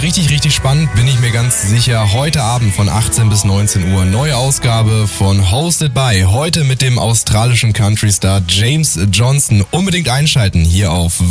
richtig, richtig spannend, bin ich mir ganz sicher. Heute Abend von 18 bis 19 Uhr, neue Ausgabe von Hosted by. Heute mit dem australischen Country-Star James Johnson. Unbedingt einschalten hier auf